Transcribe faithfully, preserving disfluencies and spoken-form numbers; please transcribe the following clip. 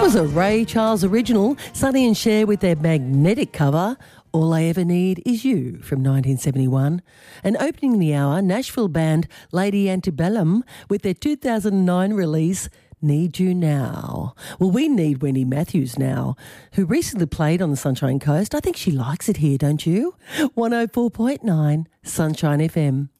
was a Ray Charles original, Sonny and Cher with their magnetic cover, All I Ever Need Is You from nineteen seventy-one. And opening the hour, Nashville band Lady Antebellum with their two thousand nine release, Need You Now. Well, we need Wendy Matthews now, who recently played on the Sunshine Coast. I think she likes it here, don't you? one oh four point nine Sunshine F M.